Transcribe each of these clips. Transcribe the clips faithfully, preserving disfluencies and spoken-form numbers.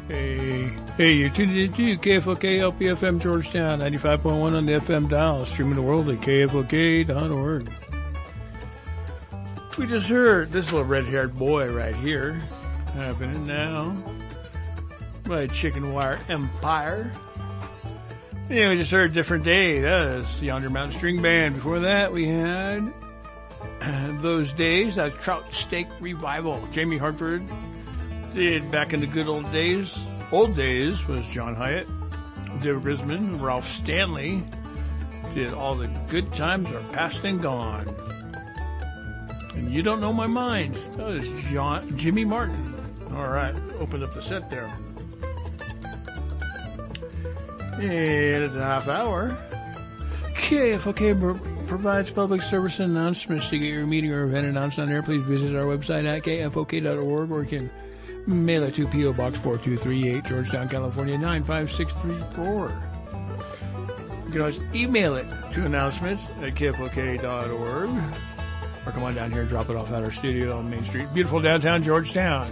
Hey, hey, you're tuned into K F O K L P F M Georgetown, ninety-five point one on the F M dial, streaming the world at K F O K dot org. We just heard this little red-haired boy right here, happening now, by Chicken Wire Empire. Yeah, we just heard Different Day. That is the Yonder Mountain String Band. Before that, we had Those Days. That's Trout Steak Revival. Jamie Hartford did Back in the Good Old Days. Old Days was John Hyatt. David Grisman, Ralph Stanley did All the Good Times Are Past and Gone. And You Don't Know My Mind. That was John, Jimmy Martin. All right, opened up the set there. And it's a half hour. K F O K provides public service announcements. To get your meeting or event announced on there, please visit our website at K F O K dot org, or you can mail it to P O Box four two three eight, Georgetown, California, nine five six three four. You can always email it to announcements at K F O K dot org, or come on down here and drop it off at our studio on Main Street. Beautiful downtown Georgetown.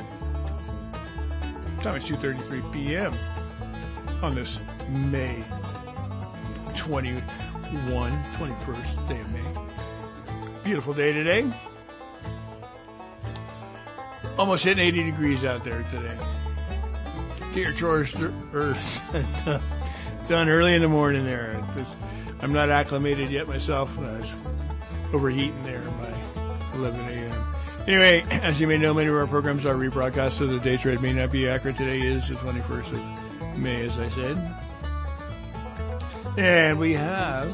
Time is two thirty-three p.m. on this May twenty-first, twenty-first day of May. Beautiful day today. Almost hitting eighty degrees out there today. Get your chores done early in the morning there. I'm not acclimated yet myself. I was overheating there by eleven a.m. Anyway, as you may know, many of our programs are rebroadcast, so the dates read may not be accurate. Today is the twenty-first of May, as I said. And we have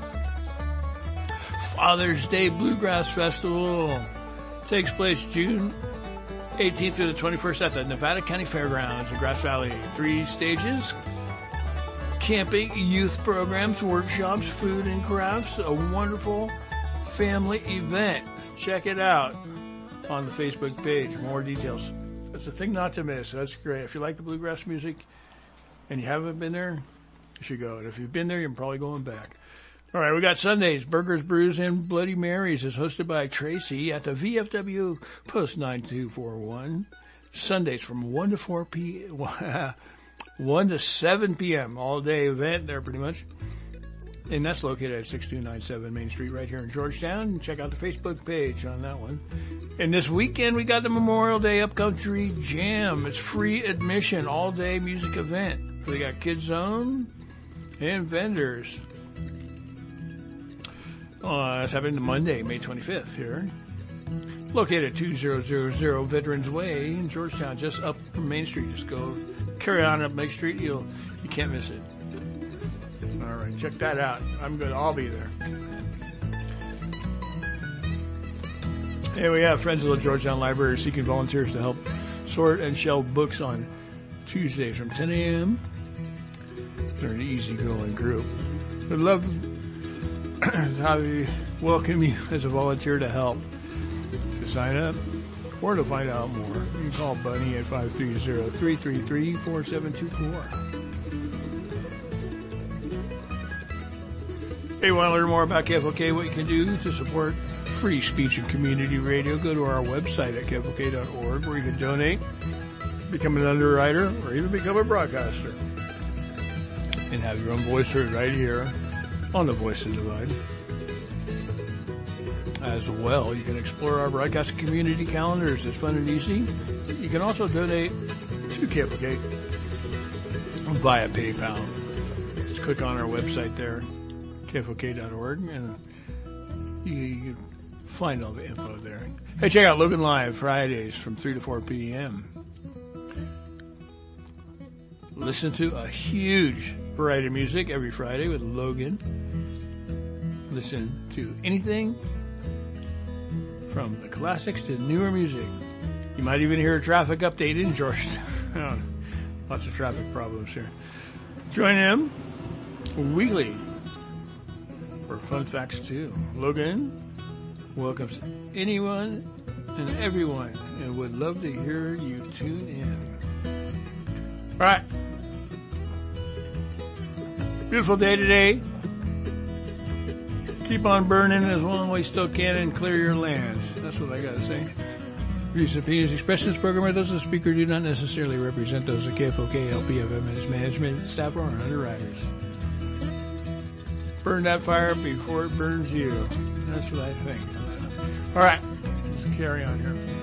Father's Day Bluegrass Festival. Takes place June eighteenth through the twenty-first at the Nevada County Fairgrounds in Grass Valley. Three stages: camping, youth programs, workshops, food and crafts. A wonderful family event. Check it out on the Facebook page. More details. That's a thing not to miss. That's great. If you like the bluegrass music and you haven't been there, you should go. And if you've been there, you're probably going back. All right, we got Sundays. Burgers, Brews, and Bloody Marys is hosted by Tracy at the V F W Post nine two four one. Sundays from one to four p.m. one to seven p.m. All day event there pretty much. And that's located at six two nine seven Main Street right here in Georgetown. Check out the Facebook page on that one. And this weekend we got the Memorial Day Upcountry Jam. It's free admission, all day music event. We got Kids Zone and vendors. Uh, it's happening Monday, May twenty-fifth here. Located at two thousand Veterans Way in Georgetown, just up from Main Street. Just go carry on up Main Street. You'll, you can't miss it. All right, check that out. I'm good. I'll be there. Here we have Friends of the Georgetown Library seeking volunteers to help sort and shelve books on Tuesdays from ten a.m. They're an easygoing group. We'd love how we welcome you as a volunteer to help. To sign up or to find out more, you can call Bunny at five three zero, three three three, four seven two four. Hey, you want to learn more about K F O K, what you can do to support free speech and community radio? Go to our website at K F O K dot org, where you can donate, become an underwriter, or even become a broadcaster. And have your own voice heard right here on the Voice of Divide. As well, you can explore our broadcast community calendars. It's fun and easy. You can also donate to K F O K via PayPal. Just click on our website there, K F O K dot org, and you, you can find all the info there. Hey, check out Logan Live Fridays from three to four p.m. Listen to a huge variety of music every Friday with Logan. Listen to anything from the classics to newer music. You might even hear a traffic update in Georgetown. Lots of traffic problems here. Join him weekly for fun facts too. Logan welcomes anyone and everyone and would love to hear you tune in. All right. Beautiful day today. Keep on burning as long as we still can and clear your lands. That's what I gotta say. Views and opinions expressed in this program are those of the speaker do not necessarily represent those of K F O K L P F M, its management, staff, or underwriters. Burn that fire before it burns you. That's what I think. All right, let's carry on here.